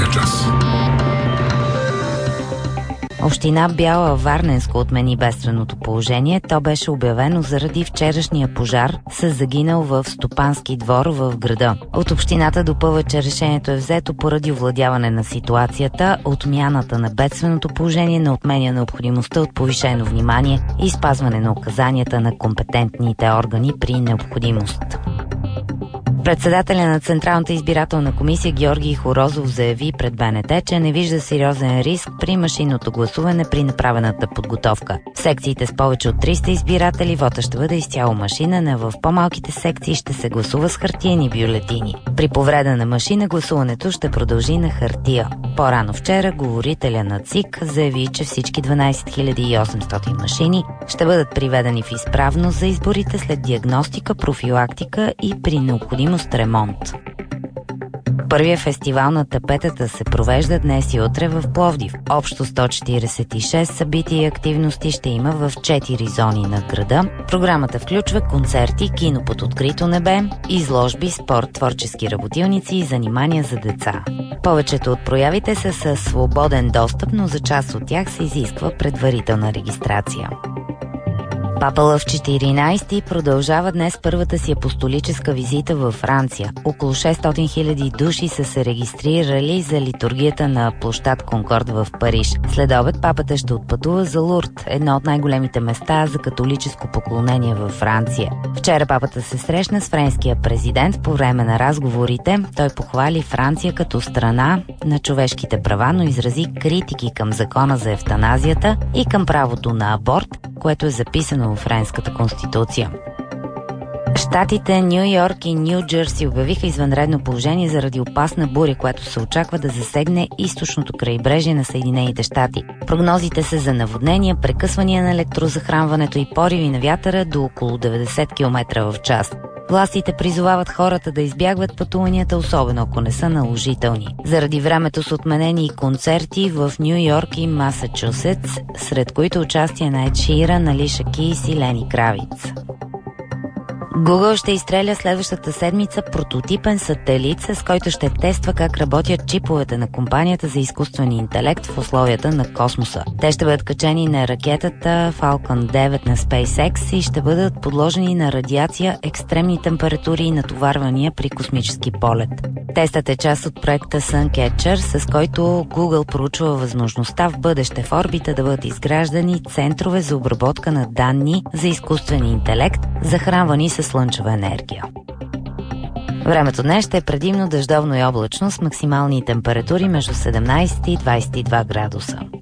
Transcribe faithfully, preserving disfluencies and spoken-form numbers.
час. Община Бяла Варненско отмени бедственото положение. То беше обявено заради вчерашния пожар с загинал в стопански двор в града. От общината допълва, че решението е взето поради овладяване на ситуацията. Отмяната на бедственото положение не отменя необходимостта от повишено внимание и спазване на указанията на компетентните органи при необходимост. Председателя на Централната избирателна комисия Георги Хорозов заяви пред БНТ, че не вижда сериозен риск при машинното гласуване при направената подготовка. В секциите с повече от триста избиратели вота ще бъде изцяло машинен, а в по-малките секции ще се гласува с хартиени бюлетини. При повреда на машина гласуването ще продължи на хартия. По-рано вчера говорителя на ЦИК заяви, че всички дванадесет хиляди и осемстотин машини ще бъдат приведени в изправност за изборите след диагностика, профилактика и при необходимост ремонт. Първия фестивал на тапетата се провежда днес и утре в Пловдив. Общо сто четиридесет и шест събития и активности ще има в четири зони на града. Програмата включва концерти, кино под открито небе, изложби, спорт, творчески работилници и занимания за деца. Повечето от проявите са със свободен достъп, но за част от тях се изисква предварителна регистрация. Папа Лъв четиринадесети продължава днес първата си апостолическа визита във Франция. Около шестстотин хиляди души са се регистрирали за литургията на площад Конкорд в Париж. След обед папата ще отпътува за Лурд, едно от най-големите места за католическо поклонение във Франция. Вчера папата се срещна с френския президент. По време на разговорите той похвали Франция като страна на човешките права, но изрази критики към закона за евтаназията и към правото на аборт, което е записано в френската конституция. Щатите Ню Йорк и Ню Джерси обявиха извънредно положение заради опасна буря, която се очаква да засегне източното крайбрежие на Съединените щати. Прогнозите са за наводнения, прекъсвания на електрозахранването и пориви на вятъра до около деветдесет километра в час. Властите призовават хората да избягват пътуванията, особено ако не са наложителни. Заради времето са отменени и концерти в Ню Йорк и Масачусетс, сред които участие на Ед Ширан, Алиша Кейс и Лени Кравиц. Google ще изстреля следващата седмица прототипен сателит, с който ще тества как работят чиповете на компанията за изкуствен интелект в условията на космоса. Те ще бъдат качени на ракетата Falcon девет на SpaceX и ще бъдат подложени на радиация, екстремни температури и натоварвания при космически полет. Тестът е част от проекта Suncatcher, с който Google проучва възможността в бъдеще в орбита да бъдат изграждани центрове за обработка на данни за изкуствен интелект, захранвани с слънчева енергия. Времето днес ще е предимно дъждовно и облачно с максимални температури между седемнадесет и двадесет и два градуса.